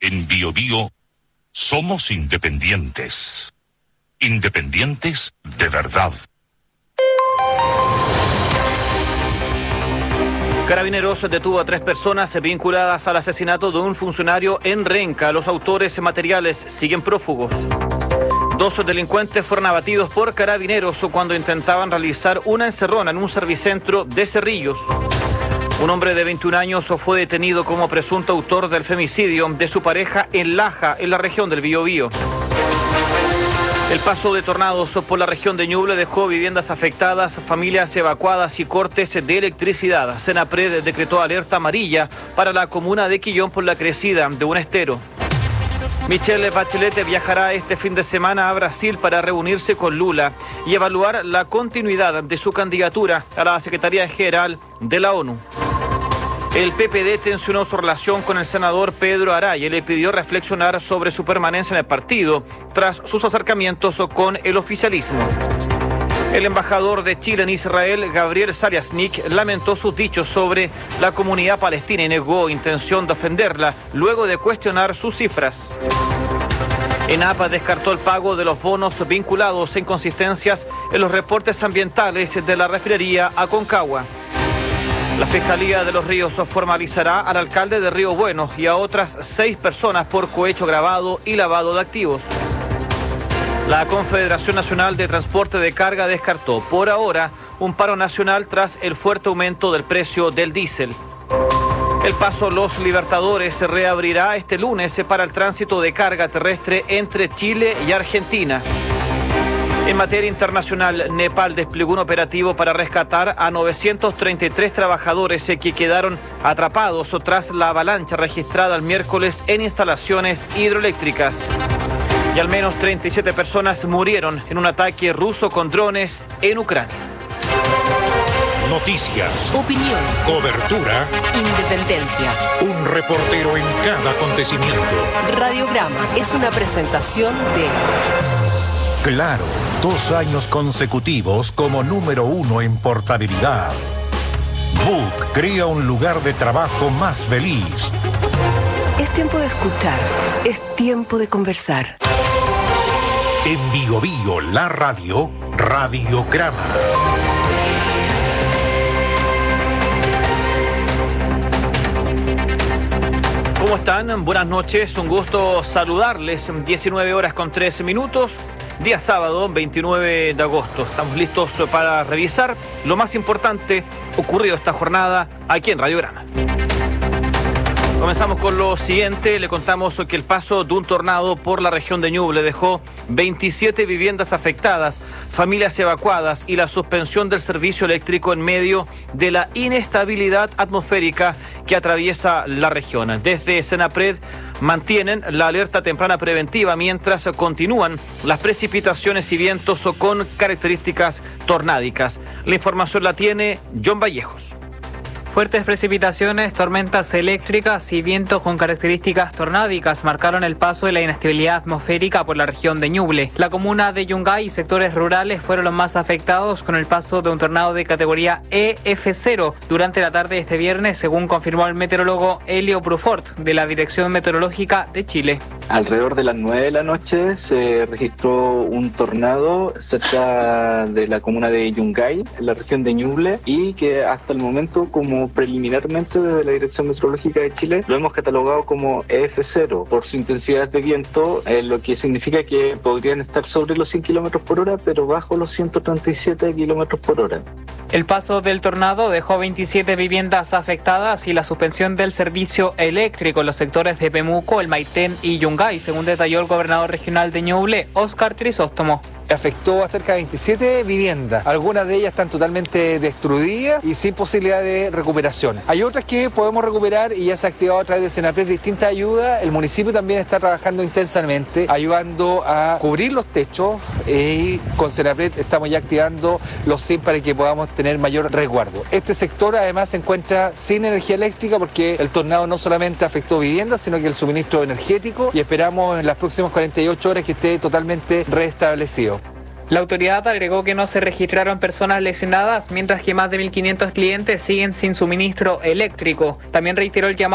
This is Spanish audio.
En Biobío somos independientes. Independientes de verdad. Carabineros detuvo a 3 personas vinculadas al asesinato de un funcionario en Renca. Los autores materiales siguen prófugos. 2 delincuentes fueron abatidos por Carabineros cuando intentaban realizar una encerrona en un servicentro de Cerrillos. Un hombre de 21 años fue detenido como presunto autor del femicidio de su pareja en Laja, en la región del Biobío. El paso de tornados por la región de Ñuble dejó viviendas afectadas, familias evacuadas y cortes de electricidad. Senapred decretó alerta amarilla para la comuna de Quillón por la crecida de un estero. Michelle Bachelet viajará este fin de semana a Brasil para reunirse con Lula y evaluar la continuidad de su candidatura a la Secretaría General de la ONU. El PPD tensionó su relación con el senador Pedro Araya y le pidió reflexionar sobre su permanencia en el partido tras sus acercamientos con el oficialismo. El embajador de Chile en Israel, Gabriel Sariasnik, lamentó sus dichos sobre la comunidad palestina y negó intención de ofenderla luego de cuestionar sus cifras. ENAP descartó el pago de los bonos vinculados a inconsistencias en los reportes ambientales de la refinería Aconcagua. La Fiscalía de Los Ríos formalizará al alcalde de Río Bueno y a otras 6 personas por cohecho agravado y lavado de activos. La Confederación Nacional de Transporte de Carga descartó por ahora un paro nacional tras el fuerte aumento del precio del diésel. El paso Los Libertadores se reabrirá este lunes para el tránsito de carga terrestre entre Chile y Argentina. En materia internacional, Nepal desplegó un operativo para rescatar a 933 trabajadores que quedaron atrapados tras la avalancha registrada el miércoles en instalaciones hidroeléctricas. Y al menos 37 personas murieron en un ataque ruso con drones en Ucrania. Noticias, opinión, cobertura, independencia. un reportero en cada acontecimiento. Radiograma es una presentación de Claro, 2 años consecutivos como número 1 en portabilidad. Book crea un lugar de trabajo más feliz. Es tiempo de escuchar, es tiempo de conversar. En Biobío, la radio, Radiograma. ¿Cómo están? Buenas noches, un gusto saludarles. 19 horas con 13 minutos, día sábado, 29 de agosto. Estamos listos para revisar lo más importante ocurrido esta jornada aquí en Radiograma. Comenzamos con lo siguiente. Le contamos que el paso de un tornado por la región de Ñuble dejó 27 viviendas afectadas, familias evacuadas y la suspensión del servicio eléctrico en medio de la inestabilidad atmosférica que atraviesa la región. Desde Senapred mantienen la alerta temprana preventiva mientras continúan las precipitaciones y vientos con características tornádicas. La información la tiene John Vallejos. Fuertes precipitaciones, tormentas eléctricas y vientos con características tornádicas marcaron el paso de la inestabilidad atmosférica por la región de Ñuble. La comuna de Yungay y sectores rurales fueron los más afectados con el paso de un tornado de categoría EF0 durante la tarde de este viernes, según confirmó el meteorólogo Helio Brufort de la Dirección Meteorológica de Chile. Alrededor de las 9 de la noche se registró un tornado cerca de la comuna de Yungay, en la región de Ñuble, y que hasta el momento, como preliminarmente desde la Dirección Meteorológica de Chile, lo hemos catalogado como EF0 por su intensidad de viento, lo que significa que podrían estar sobre los 100 km por hora, pero bajo los 137 km por hora. El paso del tornado dejó 27 viviendas afectadas y la suspensión del servicio eléctrico en los sectores de Pemuco, El Maitén y Yungay, según detalló el gobernador regional de Ñuble, Óscar Crisóstomo. Afectó a cerca de 27 viviendas. Algunas de ellas están totalmente destruidas y sin posibilidad de recuperación. Hay otras que podemos recuperar y ya se ha activado a través de Senapred distintas ayudas. El municipio también está trabajando intensamente, ayudando a cubrir los techos, y con Senapred estamos ya activando los SIM para que podamos tener mayor resguardo. Este sector además se encuentra sin energía eléctrica porque el tornado no solamente afectó viviendas, sino que el suministro energético, y esperamos en las próximas 48 horas que esté totalmente restablecido. La autoridad agregó que no se registraron personas lesionadas, mientras que más de 1.500 clientes siguen sin suministro eléctrico. También reiteró el llamado